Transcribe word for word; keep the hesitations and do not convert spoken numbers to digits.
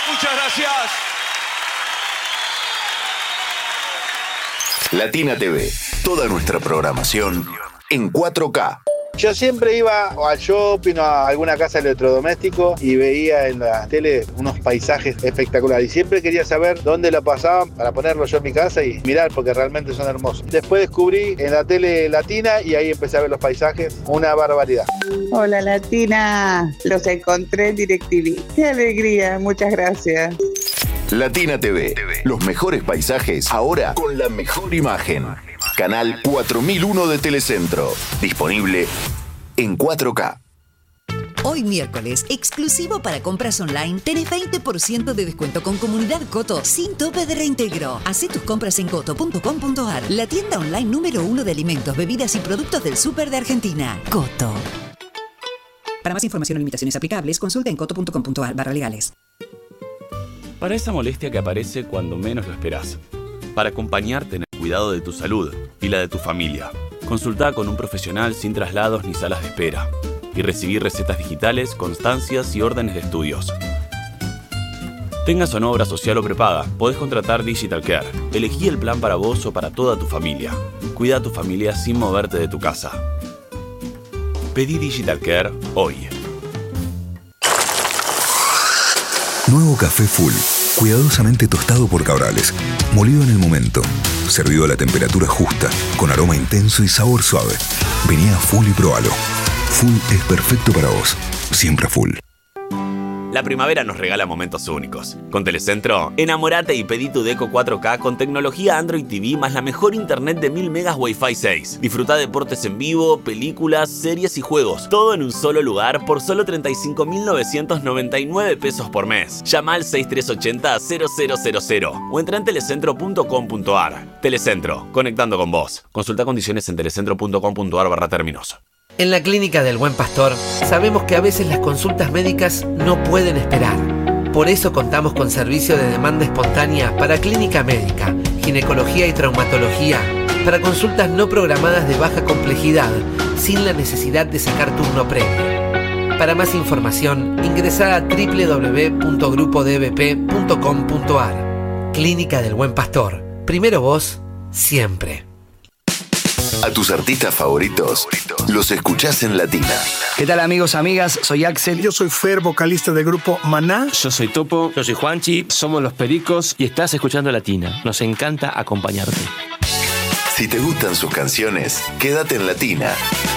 Muchas gracias. Latina T V, toda nuestra programación en cuatro K. Yo siempre iba al shopping o a alguna casa de electrodoméstico y veía en la tele unos paisajes espectaculares. Y siempre quería saber dónde lo pasaban para ponerlo yo en mi casa y mirar, porque realmente son hermosos. Después descubrí en la tele latina y ahí empecé a ver los paisajes. Una barbaridad. Hola Latina, los encontré en DirecTV. ¡Qué alegría! Muchas gracias. Latina T V, los mejores paisajes ahora con la mejor imagen. Canal cuatro mil uno de Telecentro, disponible en cuatro K. Hoy miércoles, exclusivo para compras online, tenés veinte por ciento de descuento con Comunidad Coto sin tope de reintegro. Hacé tus compras en coto punto com punto ar, la tienda online número uno de alimentos, bebidas y productos del súper de Argentina. Coto. Para más información o limitaciones aplicables, consulta en coto punto com punto ar barra legales. Para esa molestia que aparece cuando menos lo esperás. Para acompañarte en el cuidado de tu salud y la de tu familia. Consulta con un profesional sin traslados ni salas de espera. Y recibir recetas digitales, constancias y órdenes de estudios. Tengas o no obra social o prepaga, podés contratar Digital Care. Elegí el plan para vos o para toda tu familia. Cuida a tu familia sin moverte de tu casa. Pedí Digital Care hoy. Nuevo café Full, cuidadosamente tostado por Cabrales, molido en el momento, servido a la temperatura justa, con aroma intenso y sabor suave. Vení a Full y probalo. Full es perfecto para vos, siempre Full. La primavera nos regala momentos únicos. Con Telecentro, enamorate y pedí tu Deco cuatro K con tecnología Android T V más la mejor internet de mil megas Wi-Fi seis. Disfruta deportes en vivo, películas, series y juegos. Todo en un solo lugar por solo treinta y cinco mil novecientos noventa y nueve pesos por mes. Llama al seis tres ocho cero cero cero cero cero o entra en telecentro punto com punto ar. Telecentro, conectando con vos. Consulta condiciones en telecentro punto com punto ar barra términos. En la Clínica del Buen Pastor sabemos que a veces las consultas médicas no pueden esperar. Por eso contamos con servicio de demanda espontánea para clínica médica, ginecología y traumatología, para consultas no programadas de baja complejidad, sin la necesidad de sacar turno previo. Para más información, ingresá a doble u doble u doble u punto grupo d b p punto com punto ar. Clínica del Buen Pastor. Primero vos, siempre. A tus artistas favoritos los escuchás en Latina. ¿Qué tal amigos, amigas? Soy Axel. Yo soy Fer, vocalista del grupo Maná. Yo soy Topo. Yo soy Juanchi. Somos Los Pericos y estás escuchando Latina. Nos encanta acompañarte. Si te gustan sus canciones, quédate en Latina.